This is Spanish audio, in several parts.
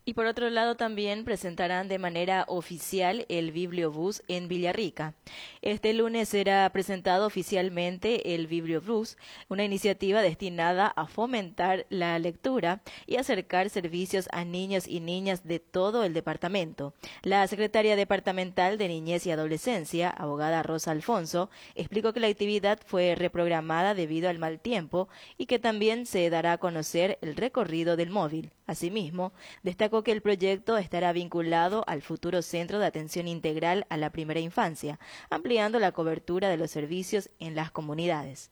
Y por otro lado también presentarán de manera oficial el Bibliobús en Villarrica. Este lunes será presentado oficialmente el Bibliobús, una iniciativa destinada a fomentar la lectura y acercar servicios a niños y niñas de todo el departamento. La secretaria departamental de Niñez y Adolescencia, abogada Rosa Alfonso, explicó que la actividad fue reprogramada debido al mal tiempo y que también se dará a conocer el recorrido del móvil. Asimismo, destacó que el proyecto estará vinculado al futuro Centro de Atención Integral a la Primera Infancia, ampliando la cobertura de los servicios en las comunidades.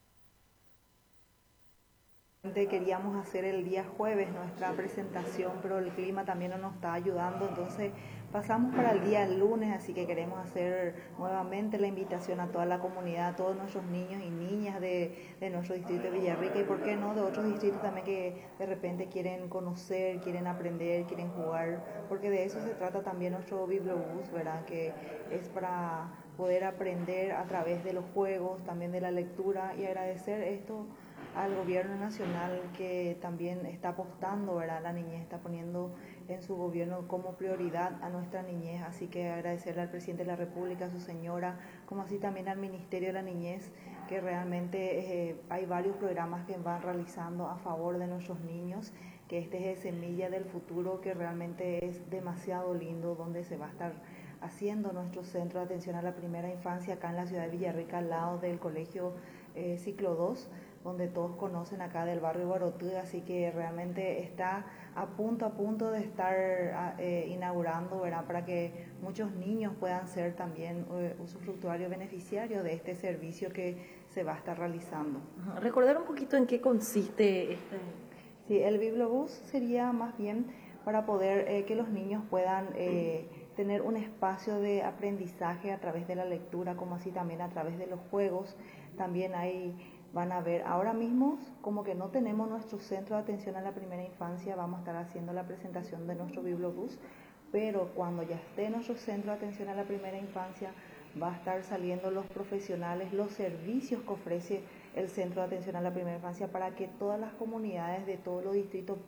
Queríamos hacer el día jueves nuestra presentación, pero el clima también no nos está ayudando, entonces pasamos para el día lunes, así que queremos hacer nuevamente la invitación a toda la comunidad, a todos nuestros niños y niñas de nuestro distrito de Villarrica y por qué no de otros distritos también que de repente quieren conocer, quieren aprender, quieren jugar, porque de eso se trata también nuestro Bibliobús, ¿verdad? Que es para poder aprender a través de los juegos, también de la lectura y agradecer esto al gobierno nacional que también está apostando, ¿verdad? La niñez está poniendo en su gobierno como prioridad a nuestra niñez, así que agradecerle al presidente de la República, a su señora, como así también al Ministerio de la Niñez, que realmente hay varios programas que van realizando a favor de nuestros niños, que este es Semilla del Futuro, que realmente es demasiado lindo, donde se va a estar haciendo nuestro centro de atención a la primera infancia acá en la ciudad de Villarrica, al lado del colegio Ciclo 2, donde todos conocen acá del barrio Guarotú, así que realmente está a punto de estar inaugurando, ¿verdad? Para que muchos niños puedan ser también usufructuarios beneficiarios de este servicio que se va a estar realizando. Recordar un poquito en qué consiste este. Sí, el Bibliobús sería más bien para poder que los niños puedan tener un espacio de aprendizaje a través de la lectura, como así también a través de los juegos. También van a ver, ahora mismo como que no tenemos nuestro centro de atención a la primera infancia, vamos a estar haciendo la presentación de nuestro Bibliobús, pero cuando ya esté nuestro centro de atención a la primera infancia, va a estar saliendo los profesionales, los servicios que ofrece el centro de atención a la primera infancia para que todas las comunidades de todos los distritos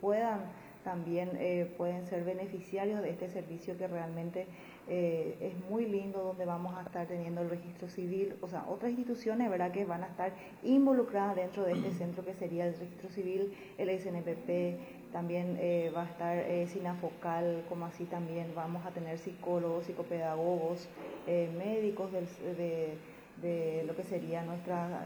también pueden ser beneficiarios de este servicio que realmente es muy lindo, donde vamos a estar teniendo el registro civil, o sea, otras instituciones, ¿verdad?, que van a estar involucradas dentro de este centro que sería el registro civil, el SNPP, también va a estar Sinafocal, como así también vamos a tener psicólogos, psicopedagogos, médicos de lo que sería nuestra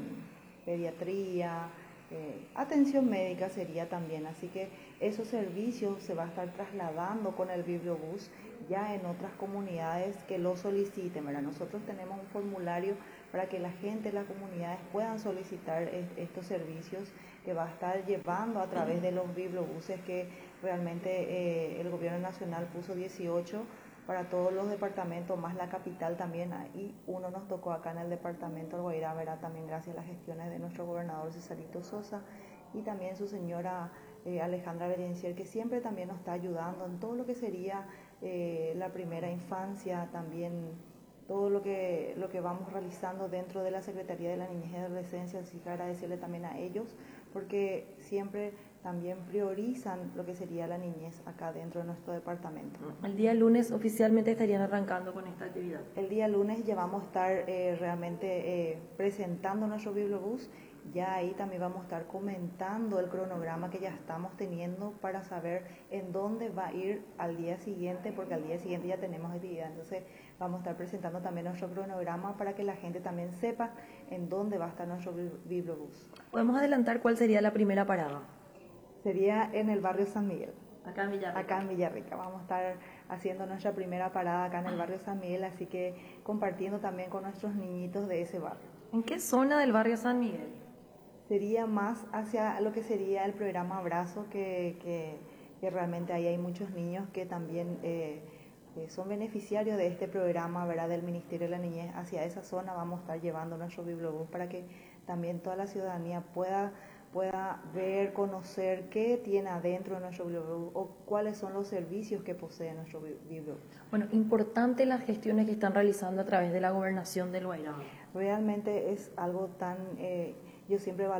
pediatría, atención médica sería también, así que esos servicios se va a estar trasladando con el Bibliobús ya en otras comunidades que lo soliciten, ¿verdad? Nosotros tenemos un formulario para que la gente, las comunidades puedan solicitar estos servicios que va a estar llevando a través de los bibliobuses que realmente el gobierno nacional puso 18 para todos los departamentos, más la capital también, y uno nos tocó acá en el departamento del Guairá, ¿verdad? También gracias a las gestiones de nuestro gobernador Cesarito Sosa y también su señora Alejandra Berencier, que siempre también nos está ayudando en todo lo que sería la primera infancia, también todo lo que vamos realizando dentro de la Secretaría de la Niñez y Adolescencia, así que agradecerle también a ellos, porque siempre también priorizan lo que sería la niñez acá dentro de nuestro departamento. El día lunes oficialmente estarían arrancando con esta actividad. El día lunes ya vamos a estar realmente presentando nuestro Bibliobús. Ya ahí también vamos a estar comentando el cronograma que ya estamos teniendo para saber en dónde va a ir al día siguiente, porque al día siguiente ya tenemos actividad. Entonces vamos a estar presentando también nuestro cronograma para que la gente también sepa en dónde va a estar nuestro Bibliobús. ¿Podemos adelantar cuál sería la primera parada? Sería en el barrio San Miguel. Acá en Villarrica. Acá en Villarrica. Vamos a estar haciendo nuestra primera parada acá en el barrio San Miguel, así que compartiendo también con nuestros niñitos de ese barrio. ¿En qué zona del barrio San Miguel? Sería más hacia lo que sería el programa Abrazo, que realmente ahí hay muchos niños que también son beneficiarios de este programa, ¿verdad?, del Ministerio de la Niñez. Hacia esa zona vamos a estar llevando nuestro Bibliobús para que también toda la ciudadanía pueda ver, conocer qué tiene adentro de nuestro Bibliobús o cuáles son los servicios que posee nuestro Bibliobús. Bueno, importante las gestiones que están realizando a través de la gobernación del Guairá. Realmente es algo tan, yo siempre